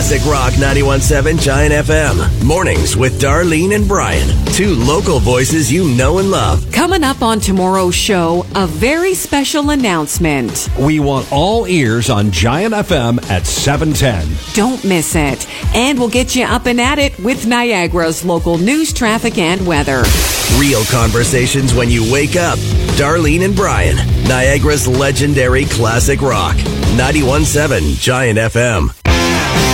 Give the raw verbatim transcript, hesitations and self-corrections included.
Classic Rock ninety-one point seven Giant F M. Mornings with Darlene and Brian. Two local voices you know and love. Coming up on tomorrow's show, a very special announcement. We want all ears on Giant F M at seven ten. Don't miss it. And we'll get you up and at it with Niagara's local news, traffic, and weather. Real conversations when you wake up. Darlene and Brian. Niagara's legendary Classic Rock ninety-one point seven Giant F M.